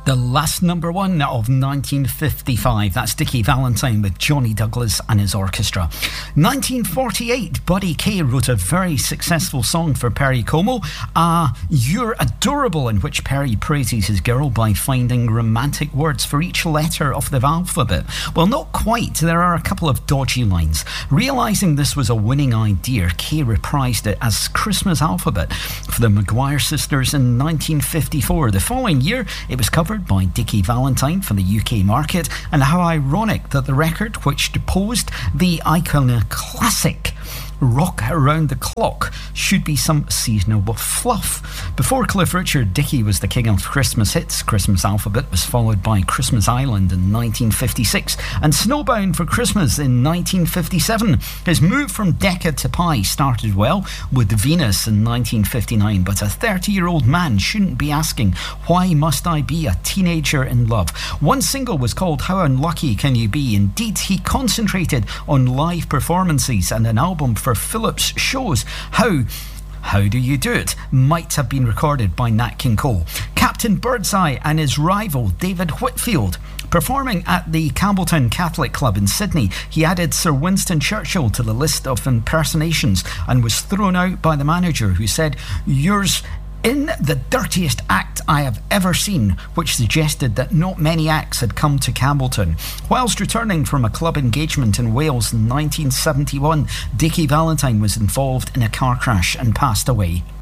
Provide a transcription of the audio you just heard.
The last number one of 1955. That's Dickie Valentine with Johnny Douglas and his orchestra. 1948, Buddy Kaye wrote a very successful song for Perry Como, You're Adorable, in which Perry praises his girl by finding romantic words for each letter of the alphabet. Well, not quite. There are a couple of dodgy lines. Realising this was a winning idea, Kaye reprised it as Christmas Alphabet for the Maguire Sisters in 1954. The following year, it was covered by Dickie Valentine for the UK market, and how ironic that the record, which deposed the iconoclastic Rock Around the Clock, should be some seasonal fluff. Before Cliff Richard, Dickie was the king of Christmas hits. Christmas Alphabet was followed by Christmas Island in 1956 and Snowbound for Christmas in 1957. His move from Decca to Pi started well with Venus in 1959, but a 30-year-old man shouldn't be asking, why must I be a teenager in love? One single was called How Unlucky Can You Be? Indeed, he concentrated on live performances, and an album for Phillips shows How Do You Do It might have been recorded by Nat King Cole. Captain Birdseye and his rival David Whitfield. Performing at the Campbelltown Catholic Club in Sydney, he added Sir Winston Churchill to the list of impersonations and was thrown out by the manager, who said, "Yours in the dirtiest act I have ever seen," which suggested that not many acts had come to Campbelltown. Whilst returning from a club engagement in Wales in 1971, Dickie Valentine was involved in a car crash and passed away.